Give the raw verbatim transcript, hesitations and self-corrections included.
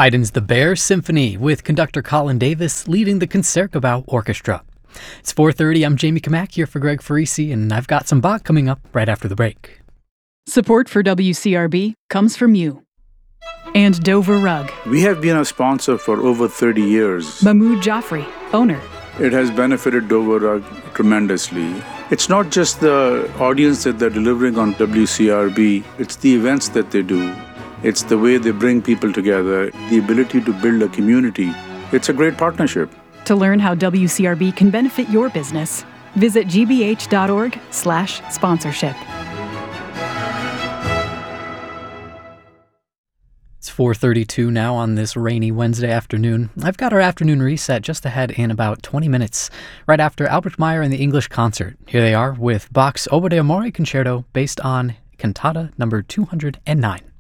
Haydn's The Bear Symphony with conductor Colin Davis leading the Concertgebouw Orchestra. It's four thirty. I'm Jamie Kamak here for Greg Farisi, and I've got some Bach coming up right after the break. Support for W C R B comes from you. And Dover Rug. We have been a sponsor for over thirty years. Mahmoud Jaffrey, owner. It has benefited Dover Rug tremendously. It's not just the audience that they're delivering on W C R B, it's the events that they do. It's the way they bring people together, the ability to build a community. It's a great partnership. To learn how W C R B can benefit your business, visit gbh.org slash sponsorship. It's four thirty-two now on this rainy Wednesday afternoon. I've got our afternoon reset just ahead in about twenty minutes, right after Albert Meyer and the English Concert. Here they are with Bach's Oboe d'Amore Concerto based on Cantata number two hundred nine.